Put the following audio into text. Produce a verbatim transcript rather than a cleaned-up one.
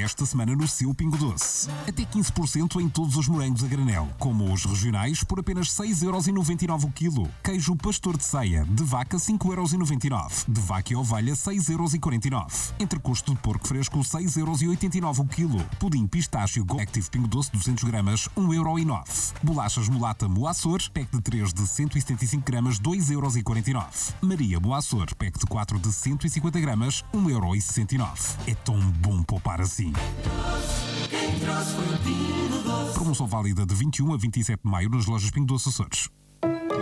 esta semana no seu Pingo Doce. Até quinze por cento em todos os morangos a granel, como os regionais, por apenas seis euros e noventa e nove o quilo. Queijo pastor de ceia, de vaca cinco euros e noventa e nove. De vaca e ovelha seis euros e quarenta e nove. Entrecosto de porco fresco seis euros e oitenta e nove o quilo. Pudim pistácio Go Active Pingo Doce duzentos gramas um euro e nove. Bolachas Mulata Moaçor, pack de três de cento e setenta e cinco gramas dois euros e quarenta e nove. Maria Moaçor, pack de quatro de cento e cinquenta gramas um euro e sessenta e nove. É tão bom poupar assim. Promoção válida de vinte e um a vinte e sete de maio nas lojas Pingo Doce Açores.